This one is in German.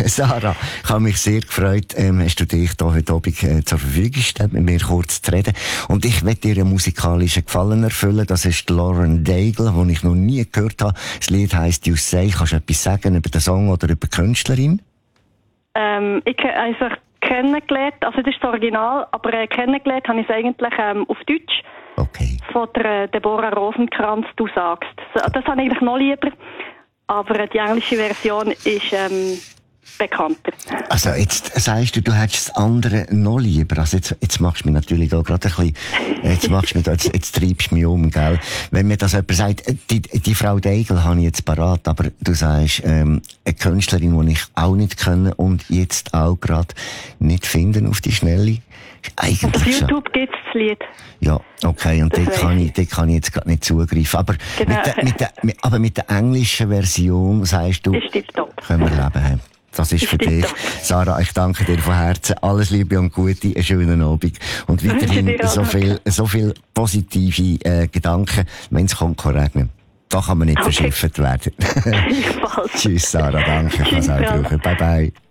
Sarah, ich habe mich sehr gefreut, hast du dich hier heute Abend zur Verfügung gestellt, mit mir kurz zu reden. Und ich werde dir einen musikalischen Gefallen erfüllen. Das ist Lauren Daigle, den ich noch nie gehört habe. Das Lied heisst «You Say». Kannst du etwas sagen über den Song oder über die Künstlerin? Ich habe es kennengelernt, also das ist das Original, aber kennengelernt habe ich es eigentlich auf Deutsch. Okay. Von der Deborah Rosenkranz, «Du sagst». Das habe ich eigentlich noch lieber, aber die englische Version ist bekannter. Also jetzt sagst du hättest das andere noch lieber. Also jetzt machst du mich natürlich da gerade ein bisschen, jetzt treibst du mich um, gell? Wenn mir das jemand sagt, die Frau Daigle habe ich jetzt parat, aber du sagst, eine Künstlerin, die ich auch nicht kenne und jetzt auch gerade nicht finden auf die Schnelle. Also auf YouTube gibt es das Lied. Ja, okay, und dort kann ich jetzt gerade nicht zugreifen. Aber, genau. mit der englischen Version, sagst du, können wir leben haben. Das ist für dich. Sarah, ich danke dir von Herzen. Alles Liebe und Gute, einen schönen Abend. Und weiterhin so viel positive Gedanken, wenn es kommt, regnen. Da kann man nicht verschifft werden. Tschüss, Sarah, danke. Ich kann es auch brauchen. Bye, bye.